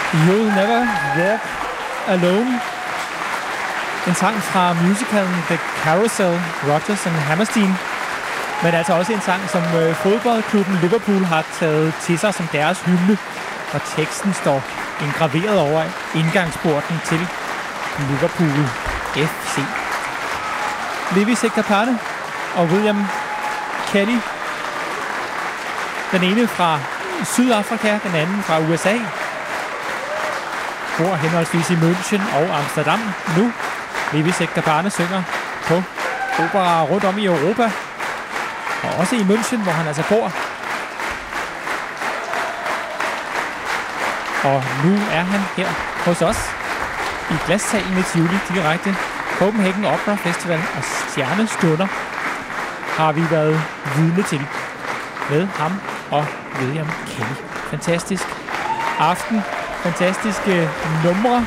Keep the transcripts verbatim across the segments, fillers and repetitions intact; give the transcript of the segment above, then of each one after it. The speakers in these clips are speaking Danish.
You'll Never Walk Alone. En sang fra musicalen The Carousel, Rodgers and Hammerstein. Men altså også en sang, som øh, fodboldklubben Liverpool har taget til sig som deres hymne. Og teksten står engraveret over indgangsporten til Liverpool F C. Levi Sekapane og William Kelly. Den ene fra Sydafrika, den anden fra U S A. Bor henholdsvis i München og Amsterdam nu. Levi Sekapane synger på opera rundt om i Europa. Og også i München, hvor han altså bor. Og nu er han her hos os i Glassalen i Tivoli direkte. Copenhagen Opera Festival og stjernestunder har vi været vidne til med ham og William Kelly. Fantastisk aften, fantastiske numre.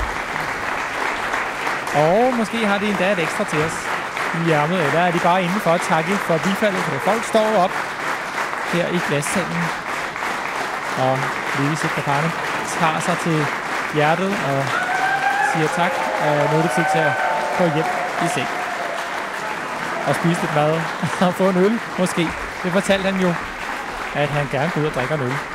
Og måske har de endda et ekstra til os i ærmet, eller er de bare inde for at takke for bifaldet, for folk står op her i Glassalen. Og Levi Sekapane tager sig til hjertet og siger tak, og nu er det tid til at gå hjem i seng. Og spise lidt mad og få en øl, måske. Det fortalte han jo, at han gerne går ud og drikker en øl.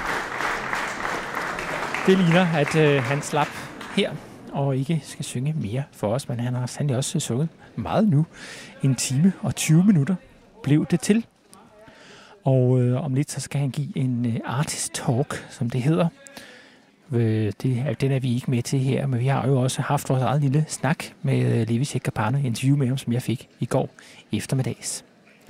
Det ligner, at øh, han slap her og ikke skal synge mere for os, men han har sandelig også sunget meget nu. En time og tyve minutter blev det til. Og øh, om lidt så skal han give en øh, artist talk, som det hedder. Øh, det, den er vi ikke med til her, men vi har jo også haft vores eget lille snak med øh, Levi Sekapane, interview med ham, som jeg fik i går eftermiddags.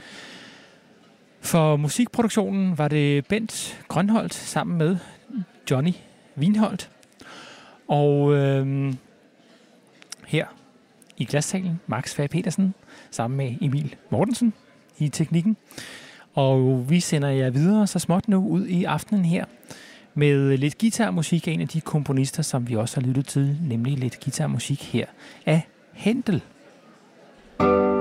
For musikproduktionen var det Bent Grønholdt sammen med Johnny Wienholdt. Og øh, her i Glassalen, Max Fage Petersen sammen med Emil Mortensen i teknikken. Og vi sender jer videre så småt nu ud i aftenen her med lidt guitarmusik af en af de komponister, som vi også har lyttet til, nemlig lidt guitarmusik her af Händel.